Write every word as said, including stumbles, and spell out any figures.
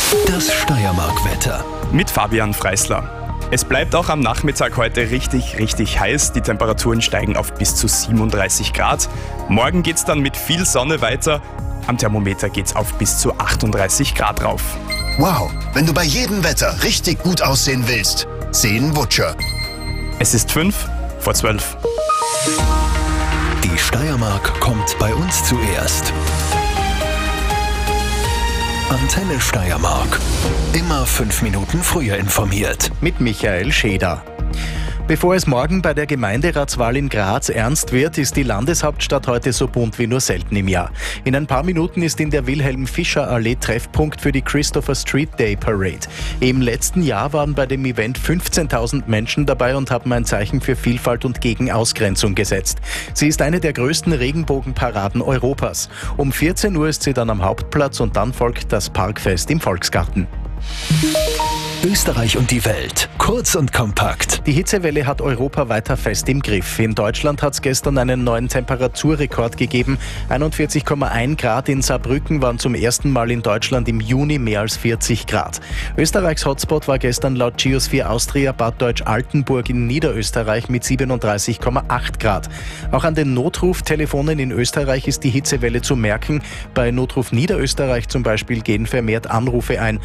Das Steiermark-Wetter mit Fabian Freisler. Es bleibt auch am Nachmittag heute richtig, richtig heiß. Die Temperaturen steigen auf bis zu siebenunddreißig Grad. Morgen geht's dann mit viel Sonne weiter. Am Thermometer geht's auf bis zu achtunddreißig Grad rauf. Wow, wenn du bei jedem Wetter richtig gut aussehen willst, sehen Butcher. Es ist fünf vor zwölf. Die Steiermark kommt bei uns zuerst. Antenne Steiermark. Immer fünf Minuten früher informiert. Mit Michael Scheder. Bevor es morgen bei der Gemeinderatswahl in Graz ernst wird, ist die Landeshauptstadt heute so bunt wie nur selten im Jahr. In ein paar Minuten ist in der Wilhelm-Fischer-Allee Treffpunkt für die Christopher Street Day Parade. Im letzten Jahr waren bei dem Event fünfzehntausend Menschen dabei und haben ein Zeichen für Vielfalt und gegen Ausgrenzung gesetzt. Sie ist eine der größten Regenbogenparaden Europas. Um vierzehn Uhr ist sie dann am Hauptplatz und dann folgt das Parkfest im Volksgarten. Österreich und die Welt. Kurz und kompakt. Die Hitzewelle hat Europa weiter fest im Griff. In Deutschland hat es gestern einen neuen Temperaturrekord gegeben. einundvierzig Komma eins Grad in Saarbrücken waren zum ersten Mal in Deutschland im Juni mehr als vierzig Grad. Österreichs Hotspot war gestern laut Geosphere Austria Bad Deutsch-Altenburg in Niederösterreich mit siebenunddreißig Komma acht Grad. Auch an den Notruf-Telefonen in Österreich ist die Hitzewelle zu merken. Bei Notruf Niederösterreich zum Beispiel gehen vermehrt Anrufe ein.